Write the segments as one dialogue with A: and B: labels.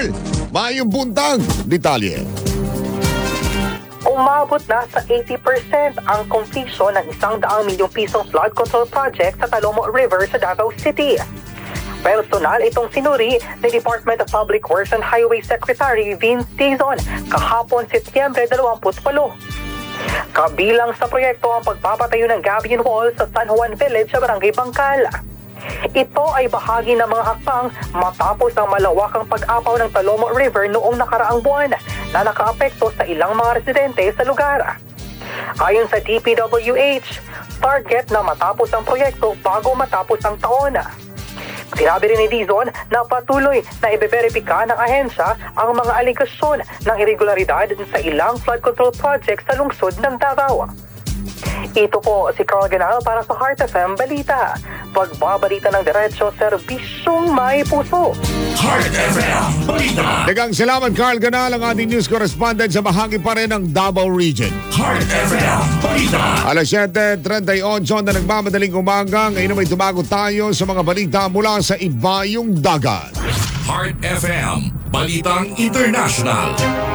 A: Carl, mayong buntag. Detalye.
B: Umabot na sa 80% ang completion ng 100 milyong pisong flood control project sa Talomo River sa Davao City. Personal itong sinuri ni Department of Public Works and Highway Secretary Vince Dizon kahapon Setyembre 28. Kabilang sa proyekto ang pagpapatayo ng gabion wall sa San Juan Village sa Barangay Bangkal. Ito ay bahagi ng mga hakbang matapos ang malawakang pag-apaw ng Talomo River noong nakaraang buwan na nakaapekto sa ilang mga residente sa lugar. Ayon sa DPWH, target na matapos ang proyekto bago matapos ang taon. Sinabi rin ni Dizon na patuloy na ibeberipika ng ahensya ang mga aligasyon ng irregularidad sa ilang flood control projects sa lungsod ng Davao. Ito po si Carl Ganal para sa Heart FM Balita. Pagbabalita ng diretsyo, serbisyong may puso.
A: Heart FM Balita. Dagang salamat Carl Ganal, ang ating news correspondent sa bahagi pa rin ng Davao Region. Heart FM Balita. Alas 7:38 na nagmamadaling umaga. Ngayon may tumago tayo sa mga balita mula sa ibayong dagat. Heart FM Balitang International.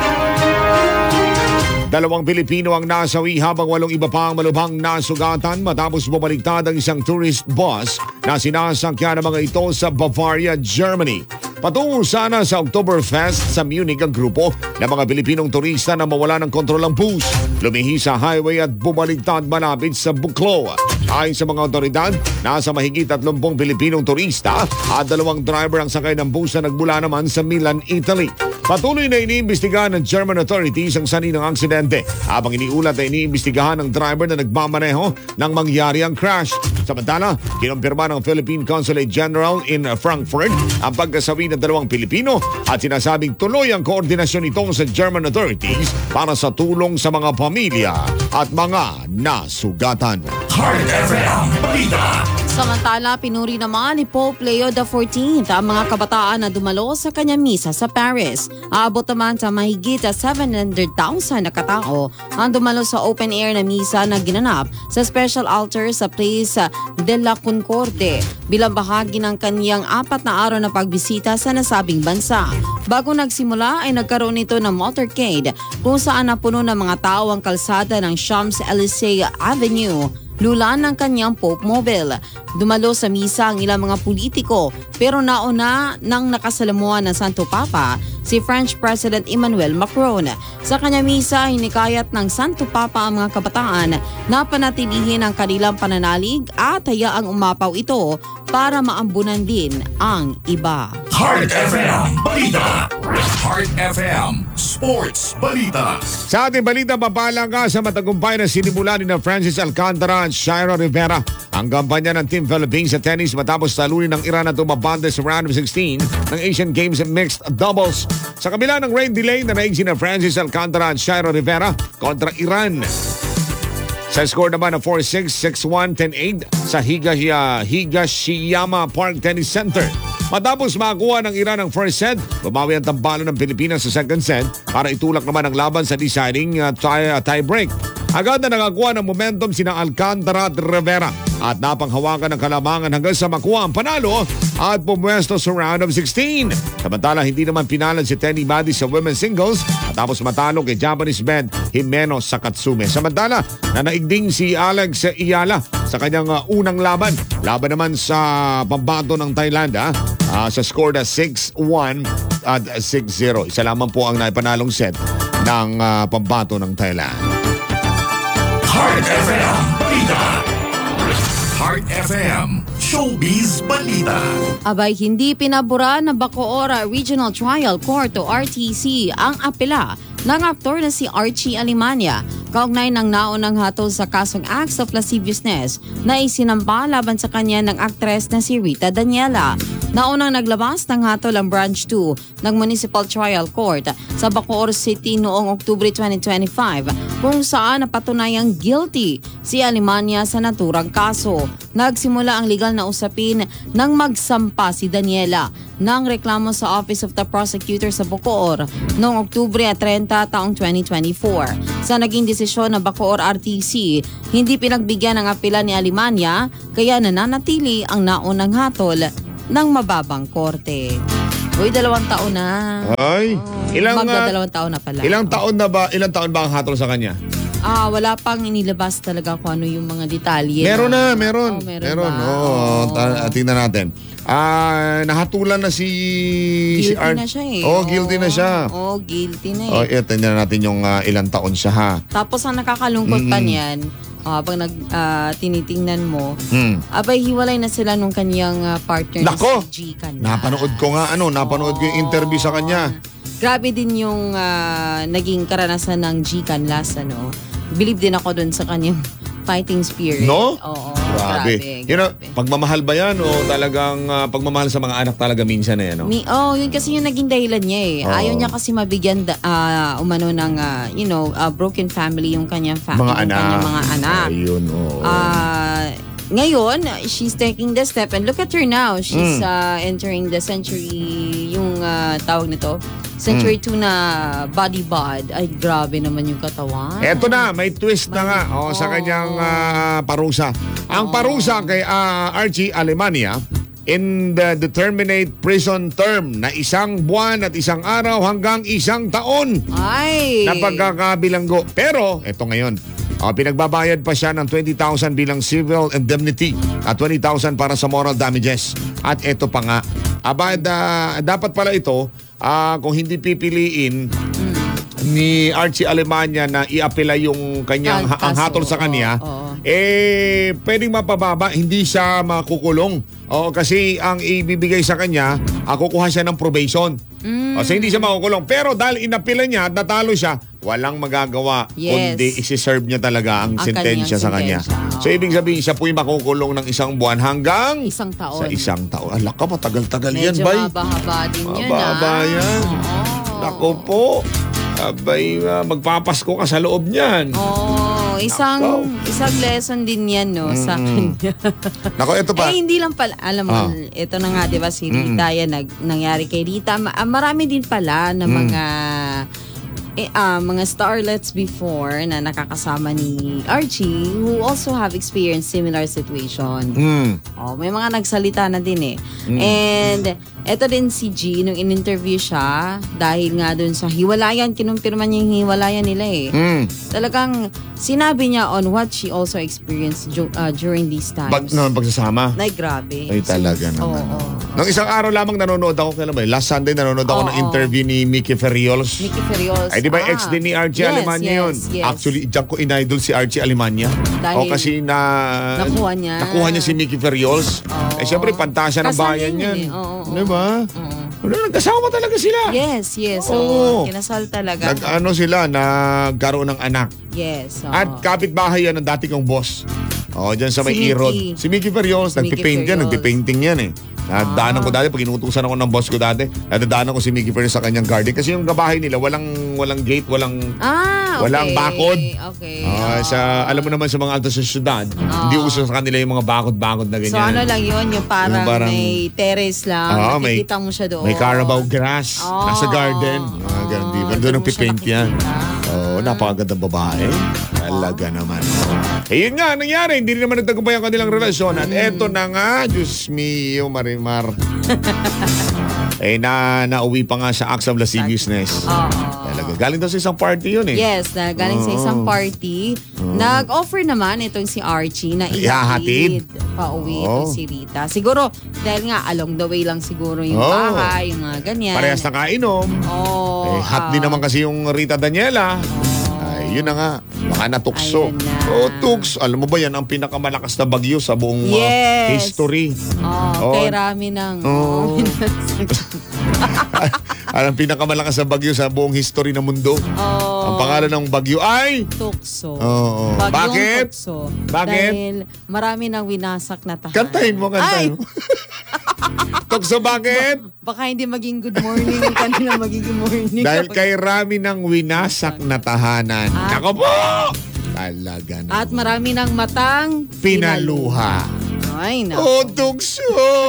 A: 2 Pilipino ang nasawi habang 8 iba pa ang malubhang nasugatan matapos bumaliktad ang isang tourist bus na sinasakyan ng mga ito sa Bavaria, Germany. Patungo sana sa Oktoberfest sa Munich ang grupo ng mga Pilipinong turista na mawala ng kontrol ang bus. Lumihi sa highway at bumaliktad malapit sa Buclo. Ayon sa mga otoridad, nasa mahigit 30 Pilipinong turista at 2 driver ang sakay ng bus na nagmula naman sa Milan, Italy. Patuloy na iniimbestigahan ng German authorities ang sanhi ng aksidente habang iniulat na iniimbestigahan ng driver na nagmamaneho nang mangyari ang crash. Samantala, kinumpirma ng Philippine Consulate General in Frankfurt ang pagkasawi ng 2 Pilipino at sinasabing tuloy ang koordinasyon nito sa German authorities para sa tulong sa mga pamilya at mga nasugatan. Heart FM Balita.
C: Samantala, pinuri naman ni Pope Leo XIV ang mga kabataan na dumalo sa kanyang misa sa Paris. Aabot naman sa mahigit 700,000 na katao ang dumalo sa open-air na misa na ginanap sa special altar sa Place de la Concorde bilang bahagi ng kaniyang 4 na araw na pagbisita sa nasabing bansa. Bago nagsimula ay nagkaroon ito ng motorcade kung saan napuno ng mga tao ang kalsada ng Champs-Élysées Avenue. Lulan ng kanyang Pope Mobile. Dumalo sa misa ang ilang mga politiko pero nauna nang nakasalamuhan ng Santo Papa si French President Emmanuel Macron. Sa kanyang misa, hinikayat ng Santo Papa ang mga kabataan na panatilihin ang kanilang pananalig at hayaang umapaw ito para maambunan din ang iba.
A: Heart FM Balita. Heart FM Sports Balita. Sa ating balita, papalangga sa matagumpay na sinimula ni Francis Alcantara at Shira Rivera ang kampanya ng Team Philippines sa tennis matapos talunin ng Iran at umabante sa round of 16 ng Asian Games Mixed Doubles. Sa kabila ng rain delay na naig sina Francis Alcantara at Shira Rivera kontra Iran. Sa score naman ng 4-6, 6-1, 10-8 sa Higashiyama Park Tennis Center. Matapos makakuha ng Iran ang first set, bumawi ang tambalo ng Pilipinas sa second set para itulak naman ang laban sa deciding tie-break. Agad na nakakuha ng momentum sina Alcantara at Rivera at napanghawakan ng kalamangan hanggang sa makuha ang panalo at pumwesto sa round of 16. Samantala, hindi naman pinalan si Tenny Badi sa women's singles matapos matalo kay Japanese band Himeno Sakatsume. Samantala, nanaigding si Alex Iyala sa kanyang unang laban. Laban naman sa pambato ng Thailand sa score na 6-1 at 6-0. Isa lamang po ang naipanalong set ng pambato ng Thailand. Heart FM Balita. Heart FM Showbiz Balita.
C: Abay, hindi pinabura ng Bacoor Regional Trial Court o RTC ang apela ng aktor na si Archie Alimanya kaugnay ng naunang hatol sa kasong acts of lasciviousness na isinampa laban sa kanya ng aktres na si Rita Daniela. Naunang naglabas ng hatol ang Branch 2 ng Municipal Trial Court sa Bacoor City noong Oktubre 2025 kung saan napatunayang guilty si Alimanya sa naturang kaso. Nagsimula ang legal na usapin nang magsampa si Daniela ng reklamo sa Office of the Prosecutor sa Bacoor noong Oktubre 30 taong 2024. Sa naging desisyon ng Bacoor RTC, hindi pinagbigyan ng apela ni Alimanya kaya nananatili ang naunang hatol ng mababang korte. Uy, 2 taon na.
A: Ay,
C: Magda 2 taon na pala.
A: Ilang taon ba ang hatol sa kanya?
C: Wala pang inilabas talaga kung ano yung mga detalye.
A: Meron.
C: Meron ba?
A: Tingnan natin. Nahatulan na si
C: Guilty na siya eh.
A: Guilty na siya.
C: Guilty na eh.
A: Tingnan natin yung ilang taon siya ha.
C: Tapos ang nakakalungkot pa niyan, habang tinitingnan mo, abay hiwalay na sila nung kanyang partner
A: Nako!
C: na si G Canlas.
A: Napanood ko yung interview sa kanya.
C: Grabe din yung naging karanasan ng G Canlas, ano. Believe din ako dun sa kanyang fighting spirit.
A: No?
C: Oo.
A: Grabe. Pagmamahal ba yan o talagang pagmamahal sa mga anak talaga minsan eh, no?
C: Yun kasi yung naging dahilan niya eh. Ayaw niya kasi mabigyan umano ng broken family yung kanyang family, kanyang mga anak.
A: Ayun,
C: Ngayon, she's taking the step and look at her now. She's entering the century, yung tawag nito, Century 2 na body bod. Ay, grabe naman yung katawan.
A: Eto na, may twist na nga sa kanyang parusa. Ang parusa kay Archie Alemania in the determinate prison term na 1 buwan at 1 araw hanggang 1 taon.
C: Ay!
A: Na pagkakabilanggo. Pero, eto ngayon, pinagbabayad pa siya ng 20,000 bilang civil indemnity at 20,000 para sa moral damages. At eto pa nga, dapat pala ito, kung hindi pipiliin ni Archie Alemania na iapela yung kanyang ang hatol sa kanya, pwedeng mapababa, hindi siya makukulong. Kasi ang ibibigay sa kanya, kukuha siya ng probation. So hindi siya makukulong. Pero dahil inapila niya at natalo siya, walang magagawa kundi isi-serve niya talaga ang sentensya sa kanya. So ibig sabihin, siya po'y makukulong ng 1 buwan hanggang
C: 1 taon.
A: Sa 1 taon. Alak ka, matagal-tagal yan,
C: Medyo
A: bay.
C: mahaba din yan.
A: Mahaba yan. Nako po. Abay, magpapasko ka sa loob niyan.
C: Isang lesson din yan, no, sa kanya.
A: Nako, ito pa.
C: Hindi lang pala, alam mo, ito na nga, di ba, si Rita, yan, nangyari kay Rita. Marami din pala na mga starlets before na nakakasama ni Archie who also have experienced similar situation. May mga nagsalita na din eh. And eto din si G, nung in-interview siya, dahil nga dun sa hiwalayan, kinumpirma niya yung hiwalayan nila eh. Talagang sinabi niya on what she also experienced during these times.
A: Pagsasama?
C: Ay, grabe.
A: Ay, talaga naman. Nung 1 araw lamang nanonood ako, kailan ba? Last Sunday nanonood ako ng interview ni Mickey Ferriols. Ay, di ba ex din ni Archie Alemania yun?
C: Yes.
A: Actually, diyan ko in-idol si Archie Alemania.
C: Dahil
A: kasi
C: nakuha niya
A: si Mickey Ferriols. Siyempre, pantasya ng bayan yan. Di ba? Nagkasama talaga sila.
C: Yes. Kinasal talaga.
A: Nagkaroon ng anak.
C: Yes.
A: At kapitbahay yan ng dati kong boss. Diyan sa may
C: Si
A: Erod.
C: Mickey.
A: Si Mickey Ferriols, nagtipaint yan, nagtipainting yan eh. Nadaanan ko dati, pag inutusan ako ng boss ko dati, nadaanan ko si Mickey Ferriols sa kanyang garden. Kasi yung gabahay nila, walang gate, walang bakod.
C: Okay.
A: Alam mo naman sa mga alta sa syudad, hindi uso sa kanila yung mga bakod-bakod na ganyan.
C: So ano lang yun, yung parang may terrace lang, nakikita mo siya doon.
A: May Carabao grass, nasa garden. Ganun, di ba? Doon ang pipaint yan. Napakagandang babae. Talaga naman. Yun nga, nangyari. Hindi naman nagtagumpay ang kanilang relasyon. At eto na nga, Diyos mio, Marimar. Nauwi pa nga sa acts of lasciviousness. Talaga. Galing daw sa isang party yun eh.
C: Yes, galing sa isang party. Nag-offer naman itong si Archie na ihatid pauwi ito si Rita. Siguro, dahil nga along the way lang siguro yung bahay, yung mga ganyan.
A: Parehas na kainom. Hot din naman kasi yung Rita Daniela. Yun na nga, baka natukso. Tuks. Alam mo ba yan, ang pinakamalakas na bagyo sa buong history.
C: Kay Rami ng...
A: Ang pinakamalakas na bagyo sa buong history ng mundo. Ang pangalan ng bagyo ay...
C: Tukso.
A: Bakit?
C: Tukso.
A: Bakit?
C: Dahil marami nang winasak na tahanan.
A: Kantahin mo. Tukso, bakit?
C: Baka hindi maging good morning yung kanila magiging morning.
A: Dahil kay Rami ng winasak na tahanan. Nako po! Talaga na.
C: At marami ng matang
A: pinaluha.
C: Ay, naku.
A: Tukso!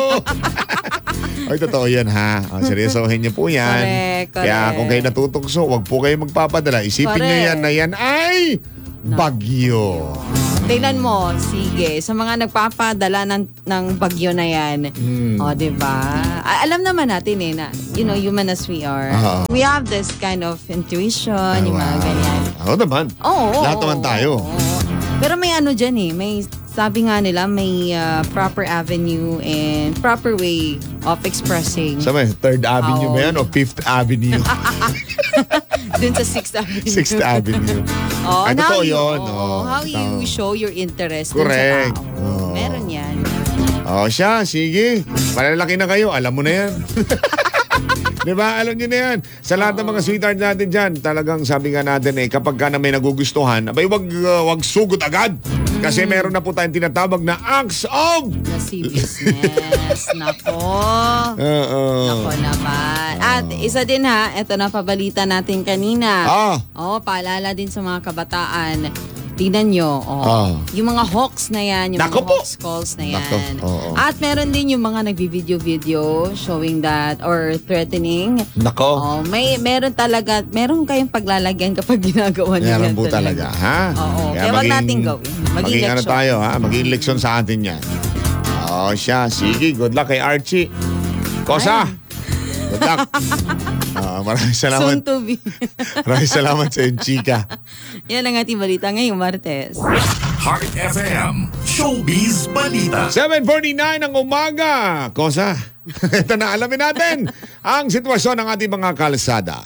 A: Ay, totoo yan ha. Seryosohin niyo po yan.
C: Correct.
A: Kaya kung kayo natutokso, wag po kayo magpapadala. Isipin niyo yan na yan ay bagyo.
C: Tingnan mo, sige, sa mga nagpapadala ng bagyo na yan. O, diba? Alam naman natin na, human as we are, we have this kind of intuition, yung mga ganyan.
A: Oo naman.
C: Oo.
A: Lahat naman tayo.
C: Pero may may sabi nga nila, may proper avenue and proper way of expressing.
A: Sa may 3rd Avenue ba yan o 5th Avenue?
C: Dun sa 6th Avenue.
A: 6th Avenue.
C: Ay,
A: totoo yun.
C: How you show your interest
A: Correct.
C: dun sa tao. Meron yan.
A: Siya, sige. Malalaki na kayo, alam mo na yan. Diba? Alam nyo na yan. Sa lahat ng mga sweetheart natin dyan, talagang sabi nga natin kapag ka na may nagugustuhan, abay wag sugot agad. Kasi meron na po tayong tinatawag na acts of
C: lasciviousness. Nako. Nako naman. At isa din ito na pabalita natin kanina. Paalala din sa mga kabataan. Tingnan nyo, yung mga hawks na yan, yung mga hawks calls na yan. At meron din yung mga nagbi-video showing that or threatening.
A: Nako.
C: Meron kayong paglalagyan kapag ginagawa nyo yan.
A: Meron po talaga, ha?
C: Kaya wag natin gawin. Maging leksyon.
A: tayo, ha? Maging leksyon sa atin yan. Siya. Sige, good luck kay Archie. Kosa! Good luck. Maraming salamat.
C: Soon to be.
A: Maraming salamat sa yung chika.
C: Yan ang ating balita ngayong Martes.
D: Heart FM, Showbiz Balita.
A: 7:49 ng umaga. Kosa, ito na, alamin natin ang sitwasyon ng ating mga kalsada.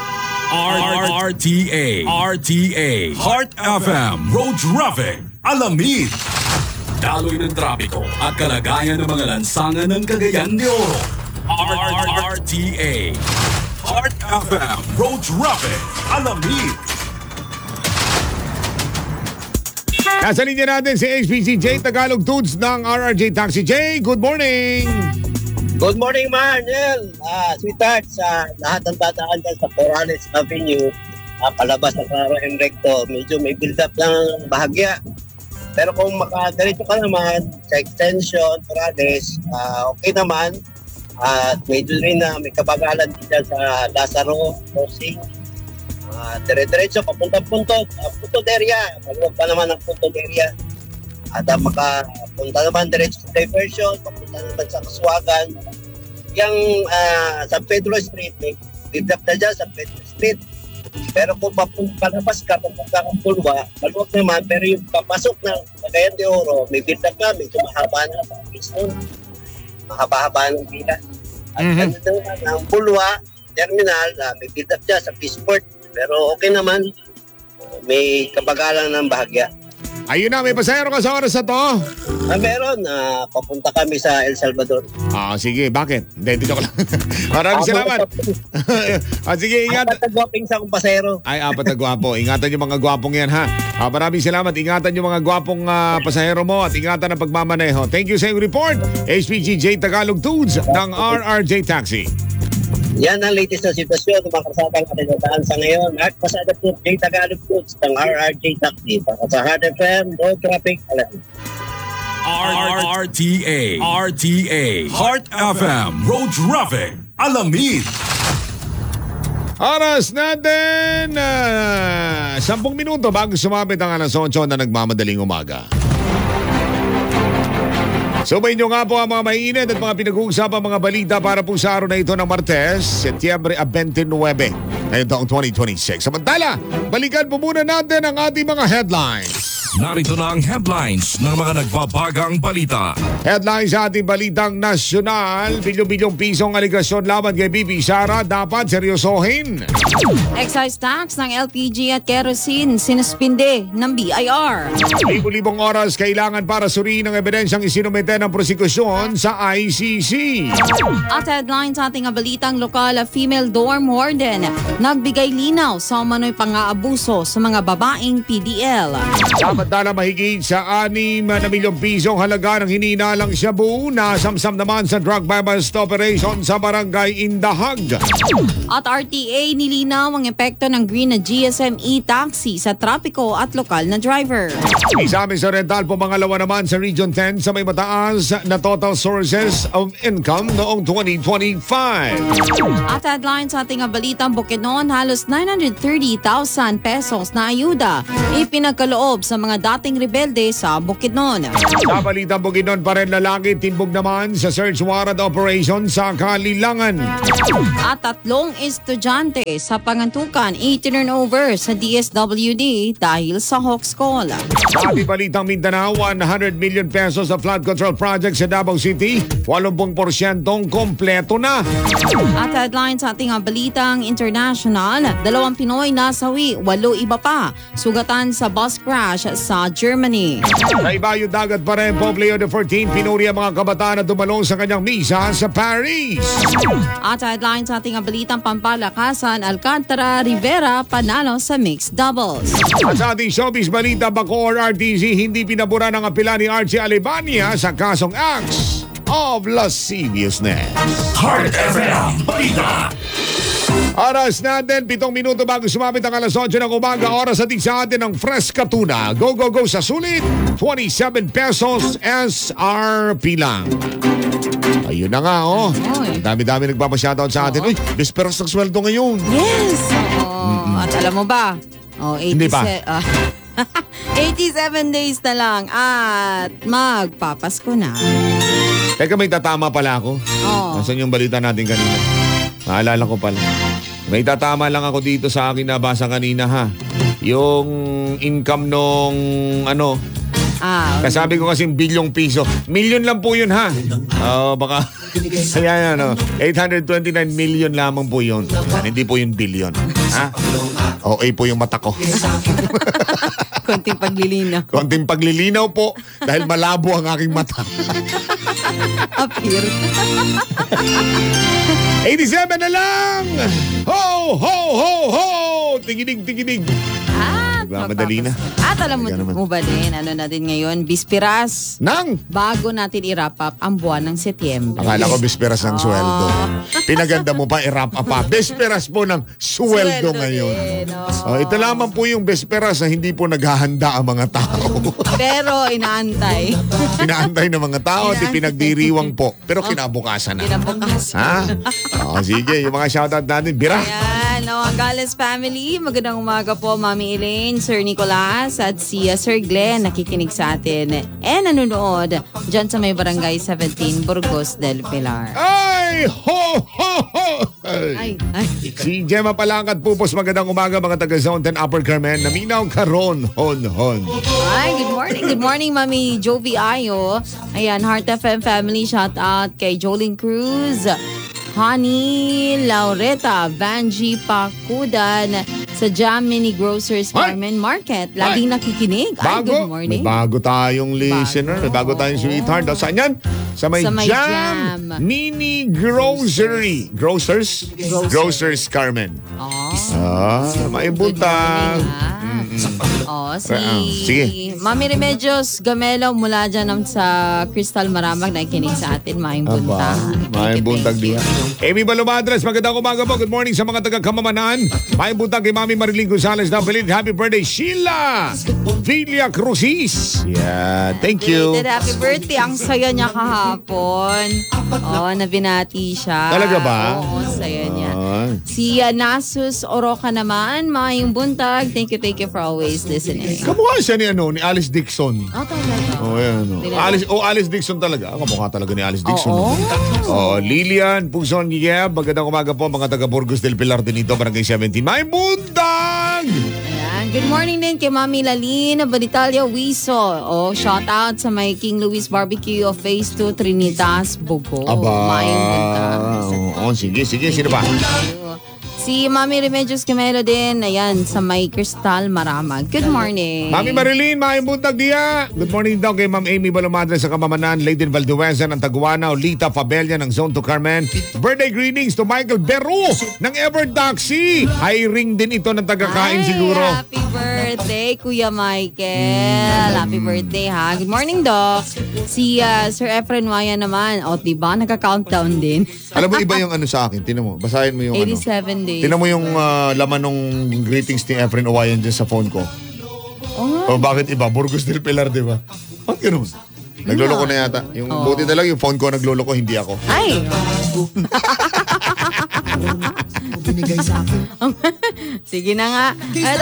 D: RTA, Heart FM, Road Traffic, Alamid. Daloy ng trapiko at kalagayan ng mga lansangan ng Cagayan de Oro. RTA, Heart FM, Road Traffic, Alamid.
A: Nasa linya natin si HPCJ Tagalog Tools ng RRJ Taxi. J, good morning!
E: Good morning, Marnel. Sweetheart, sa lahat ng dadaan dyan sa Corrales Avenue, palabas ng Claro and Recto, medyo may build-up ng bahagya. Pero kung makadiretso ka naman sa extension, Corrales, okay naman. At medyo rin na may kabagalan dyan sa Lazaro Crossing. Dire-diretso, papunta-puntod area. Maluwag pa naman ang puntod area. At makapunta naman diretso sa diversion, papunta naman sa Kasuagan. Yung San Pedro Street, may build-up na dyan sa Pedro Street. Pero kung palabas ka, papunta kang Pulwa, maluwag naman, pero yung papasok ng Cagayan de Oro, may build-up na, medyo mahaba na sa Quezon. Mahaba-haba ng pila. At ang Pulwa Terminal, may build-up dyan sa Peaceport. Pero okay naman, may kabagalan ng bahagya.
A: Ayun na, may pasahero ka sa oras na to.
E: Meron, papunta kami sa El Salvador.
A: Sige, bakit? Hindi ko lang. Maraming salamat. Sige, ingat.
E: Apat na gwaping sa akong pasahero.
A: Ay, apat na gwapo. Ingatan yung mga gwapong yan, ha? Maraming salamat. Ingatan yung mga gwapong pasahero mo at ingatan ang pagmamaneho. Thank you sa iyong report. HPGJ Tagalog Tools ng RRJ Taxi.
E: Yan ang latest na sitwasyon ng mga kasama natin na daan sa ngayon. At pasada po, J. Tagalog Foods ng RRJ Taxi. Para sa Heart FM, Road Traffic, Alamid.
D: RTA, Heart FM, Road Traffic, Alamid.
A: Oras natin, 10 minuto bago sumapit ang alas 8 na nagmamadaling umaga. Subayin nyo nga po ang mga mainit at mga pinag-uusapang mga balita para po sa araw na ito ng Martes, Setyembre 29, ngayong taong 2026. Samantala, balikan po muna natin ang ating mga headlines.
D: Narito na ang headlines ng mga nagbabagang balita.
A: Headlines sa ating balitang nasyonal, bilyong-bilyong pisong aligasyon laban kay Bibi Sara dapat seryosohin.
C: Excise tax ng LPG at kerosene sinuspinde ng BIR.
A: Libo-libong oras kailangan para suriin ang ebidensyang isinumite ng prosekusyon sa ICC.
C: At headline sa ating balitang lokal, female dorm warden nagbigay linaw sa umano'y pang-aabuso sa mga babaeng PDL.
A: Samantala mahigit sa 6 na milyong pisong halaga ng hininalang shabu na samsam naman sa drug bust operation sa barangay Indahag.
C: At RTA nilinaw ang epekto ng green na GSM e-taxi sa trapiko at lokal na driver.
A: Isamis Oriental po pangalawa naman sa Region 10 sa may mataas na total sources of income noong 2025.
C: At headline sa ating balitang Bukidnon, halos 930,000 pesos na ayuda ipinagkaloob sa mga mga dating rebelde sa Bukidnon.
A: Sa balitang Bukidnon pa rin, lalaki timbog naman sa search warrant operation sa Kalilangan.
C: At 3 estudyante sa Pangantukan i-turn over sa DSWD dahil sa Hawks Call.
A: Sa balitang Mindanao, 100 million pesos sa flood control project sa Davao City, 80% kompleto na.
C: At headline sa ating balitang international, 2 Pinoy nasawi, 8 iba pa. Sugatan sa bus crash sa Germany.
A: Sa ibayong dagat pa rin, Pope Leo XIV pinuri ang mga kabataan na dumalo sa kanyang misa sa Paris.
C: At headline sa ating balitang pampalakasan, Alcantara Rivera panalo sa mixed doubles.
A: At sa ating showbiz balita, Bacoor RTC hindi pinabura ng apela ni Archie Alibania sa kasong acts of lasciviousness.
D: Heart FM Balita.
A: Oras natin, 7 minuto bago sumapit ang alas 8 ng umaga. Oras natin sa atin ng Fresca Tuna. Go, go, go sa sulit. 27 pesos SRP lang. Ayun na nga, oh.
C: Oy.
A: Dami-dami nagpapashoutout sa atin. Uy, bisperas ng sweldo ngayon.
C: Yes! Oo. At alam mo ba? Oh, 87,
A: Hindi pa.
C: 87 days na lang at magpapasko na.
A: Teka, may tatama pala ako.
C: Oo.
A: Nasaan yung balita natin kanina? Naalala ko pala. May tatama lang ako dito sa akin nabasa kanina, ha. Yung income nung ano. Kasabi ko kasi bilyong piso. Milyon lang po yun, ha. Baka ayan, 829 million lamang po yun. Hindi po yun billion. Ha? Okay po yung mata ko.
C: Konting paglilinaw.
A: Konting paglilinaw po dahil malabo ang aking mata.
C: Appear.
A: 87 na lang! Ho, ho, ho, ho! Tiginig, tiginig.
C: At
A: Madali na.
C: At alam mo,
A: Talaga naman.
C: mo ba din, ano natin ngayon, Bispiras.
A: Nang!
C: Bago natin i-wrap up ang buwan ng Setyembre.
A: Akala ko bisperas ng sweldo. Pinaganda mo pa, i-wrap up pa. Bisperas po ng sweldo ngayon.
C: din, oo.
A: Ito lamang po yung bisperas na hindi po naghahanda ang mga tao.
C: Pero inaantay.
A: Inaantay ng mga tao at pinagdiriwang po. Pero kinabukasan na.
C: Kinabukas.
A: Ha? Sige, yung mga shoutout natin. Bira!
C: Ayan, ang Gales family. Magandang umaga po, Mami Elaine, Sir Nicolas, at si Sir Glenn nakikinig sa atin. Nanonood dyan sa may barangay 17, Burgos del Pilar.
A: Ay! Ho! Ho! Ho!
C: Ay, ay.
A: Si Gemma Palangkat Pupos, magandang umaga mga taga Zone 10 Upper Carmen. Naminaw karon, hon.
C: Ay, good morning. Good morning, Mami Jovi Ayo. Ayan, Heart FM family, shout out kay Jolene Cruz, Honey Laureta, Vanji Pakudan, sa Jam Mini Grocers
A: Ay!
C: Carmen Market. Laging nakikinig. Ay,
A: Bago.
C: good morning.
A: May bago tayong listener. May bago tayong sweetheart. Saan yan? Sa may
C: Sa may
A: Jam
C: Jam.
A: Mini Grocery. Grocers? Grocers Carmen. May buntag. Sige.
C: Mami Remedios Gamelo mula dyan sa Crystal Maramag nakikinig sa atin. Maing bunta.
A: May buntag diya. Amy Balumadres, magandang umaga po. Good morning sa mga taga-Kamamanan. May buntag kay Mami Mariling Gonzalez na Belen. Happy birthday, Sheila Villa Cruzis. Yeah, thank you.
C: Happy birthday. Ang saya niya kahapon. Nabinati siya.
A: Talaga ba?
C: Oo, saya niya. Si Nasus Oroca naman, maayong buntag. Thank you for always listening.
A: Kamukha siya ni Alice Dixon.
C: Talaga.
A: Yan. Alice Dixon talaga. Kamukha talaga ni Alice Dixon.
C: Oo.
A: Lilian Pugson, magandang umaga po mga taga Burgos del Pilar din ito, barangay 17. May buntag!
C: Ayan. Good morning din kay Mami Lalina Balitalia Wiso. Shout out sa may King Louis Barbecue of Phase 2 Trinitas, Bugo. Maayong buntag.
A: Sige. Sino ba?
C: Si Mami Remedios Camelo din, ayan, sa may Crystal Maramag. Good morning.
A: Mami Marilyn, maayong buntag diya. Good morning daw kay Ma'am Amy Balumadre sa Kamamanan, Leyden Valdueza ng Taguana, Lita Fabella ng Zone 2 Carmen. Birthday greetings to Michael Beru ng Ever Taxi. Hiring din ito ng tagakain siguro.
C: Happy birthday, Kuya Michael. Happy birthday, ha. Good morning, Doc. Si Sir Efren Waya naman. Diba? Nagka-countdown din.
A: Alam mo, iba yung sa akin. Tinan mo, basahin mo yung
C: 87 days.
A: Tinan mo yung laman ng greetings ni Efren Owayan dyan sa phone ko. Bakit iba? Burgos del Pilar, di ba? Bakit ganun? Nagloloko na yata. Yung buti na lang yung phone ko nagloloko, hindi ako.
C: Ay! Sige na nga.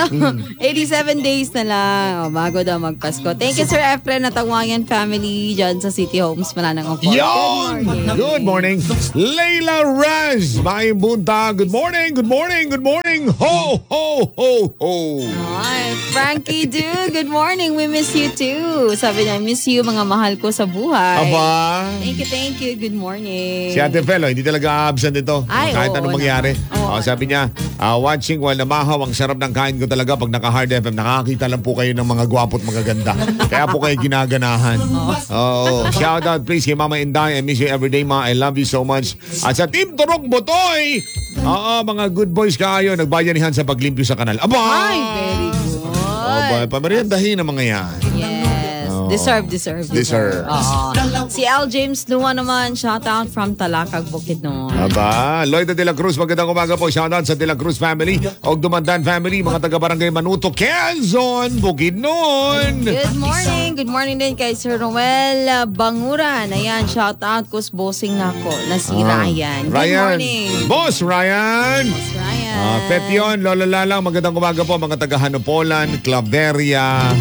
C: 87 days na lang bago daw magpasko. Thank you, Sir Efren at Tawangan family dyan sa City Homes. Malanang Opo.
A: Yon! Good morning. Layla Raz, may bunta. Good morning, good morning, good morning. Ho, ho, ho, ho.
C: Ay, Frankie Du, good morning. We miss you too. Sabi niya, miss you mga mahal ko sa buhay.
A: Aba.
C: Thank you. Good morning.
A: Si Ate Fel, hindi talaga absent ito.
C: Ay,
A: kahit
C: oo
A: anong mangyari.
C: naman. Oo.
A: Sabi niya, watching while namahaw, ang sarap ng kain ko talaga pag naka-Hard FM. Nakakita lang po kayo ng mga gwapo at magaganda. Kaya po kayo ginaganahan. Oo. Shout out please kay Mama Inday. I miss you everyday, Ma. I love you so much. At sa Team Turok Botoy, mga good boys kayo. Nagbayanihan sa paglimpyo sa kanal. Aba!
C: Ay, very good.
A: Pameriendahin ang mga yan.
C: Yes. Deserve. Oo. Si Al James Lua naman, shout out from Talakag, Bukidnon.
A: Aba, Lloyd de la Cruz, magandang umaga po. Shout out sa de la Cruz family, og Dumandan family, mga taga-barangay Manuto, Quezon, Bukidnon.
C: Good morning din kay Sir Noel Banguran. Ayan, shout out kus bossing nako na si Ryan. Good morning.
A: Boss Ryan.
C: Boss Ryan.
A: Petion, Lola Lalang, magandang umaga po mga taga-Hanopolan, Claveria.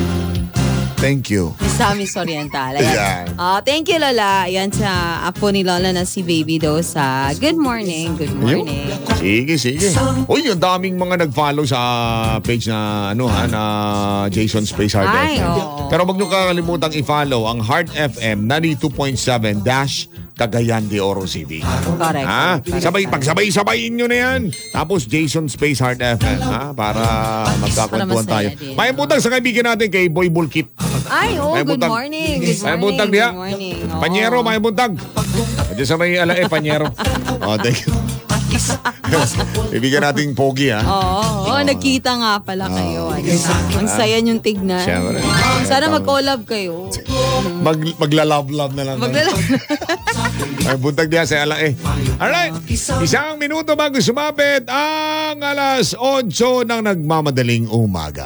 A: Thank you.
C: Misamis Oriental. Ayan. Thank you, Lola. Ayan sa apo ni Lola na si Baby Dosa. Good morning.
A: Sige. Uy, yung daming mga nag-follow sa page na na Jason Space Heart
C: Ay,
A: FM.
C: oo.
A: Pero wag niyo kalimutan i-follow ang Heart FM 92.7 Cagayan de Oro City.
C: Correct.
A: Pagsabay-sabayin nyo na yan. Tapos Jason Space Heart FM, para magkakwentuhan tayo.
C: masaya din.
A: May buntag sa kaibigan natin kay Boy Bulkip.
C: Ay,
A: May
C: good
A: buntag.
C: morning.
A: May buntag diha.
C: Good morning. Oo.
A: Panyero, may buntag. Diyan sa may Panyero. Thank you. Ibigyan nating pogi, ha?
C: Oo, nagkita nga pala kayo. Ang saya niyong tignan.
A: Siyempre.
C: Sana mag-collab kayo.
A: Magla-love na lang. May buntag diya sa Alright, isang minuto bago sumapit ang alas 8 ng nagmamadaling umaga.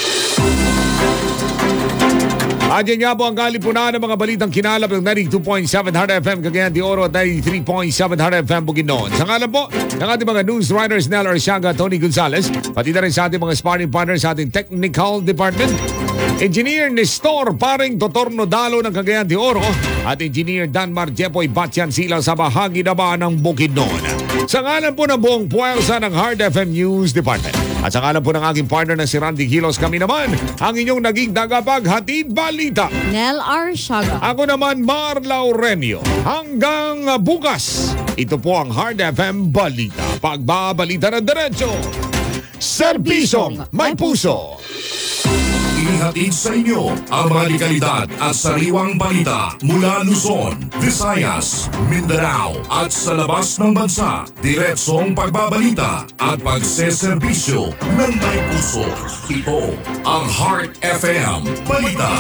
A: At yan nga po ang kalipunan ng mga balitang kinalap ng 92.7 Hard FM Cagayan de Oro at 93.7 Hard FM Bukidnon. Sa ngalan po ng ating mga news writers Nel Arsiaga, Tony Gonzalez, pati na rin sa ating mga sparring partners sa ating technical department, Engineer Nestor Paring Totorno Dalo ng Cagayan de Oro at Engineer Danmar Jepoy Batyan sila sa bahagi na ba ng Bukidnon. Sa ngalan po ng buong puwersa ng Hard FM News Department. At sa ngalan po ng aking partner na si Randy Gilos, kami naman ang inyong naging tagapaghatid balita.
C: Nel Arsiaga.
A: Ako naman, Mar Laurenio. Hanggang bukas, ito po ang Hard FM Balita. Pagbabalita ng diretso. Serbisyong may puso.
D: Ihatid sa inyo ang mga legalidad at sariwang balita mula Luzon, Visayas, Mindanao at sa labas ng bansa. Diretsong pagbabalita at pagseserbisyo ng may puso. Ito ang Heart FM Balita.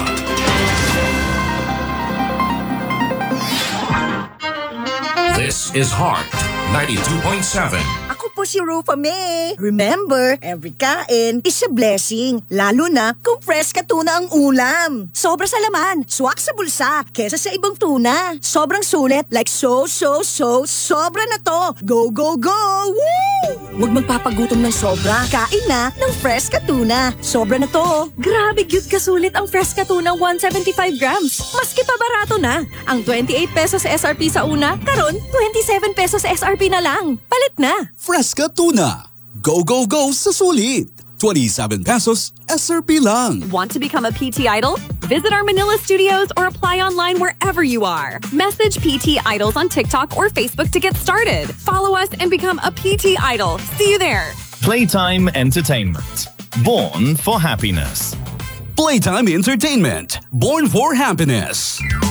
D: This is Heart 92.7.
F: Ako po si Rufa May. Remember, every kain is a blessing. Lalo na kung fresh ka tuna ang ulam. Sobra sa laman, swak sa bulsa, kesa sa ibang tuna. Sobrang sulit, like sobra na to. Go, go, go! Woo! Huwag magpapagutom ng sobra. Kain na ng fresh ka tuna. Sobra na to.
G: Grabe cute kasulit ang fresh ka tuna 175 grams. Maski pa barato na. Ang 28 pesos sa SRP sa una, karon 27 pesos sa SRP na lang. Palit na.
H: Fresca Tuna. Go, go, go sa sulit. 27 pesos, SRP lang.
G: Want to become a PT Idol? Visit our Manila studios or apply online wherever you are. Message PT Idols on TikTok or Facebook to get started. Follow us and become a PT Idol. See you there.
I: Playtime Entertainment. Born for happiness.
H: Playtime Entertainment. Born for happiness.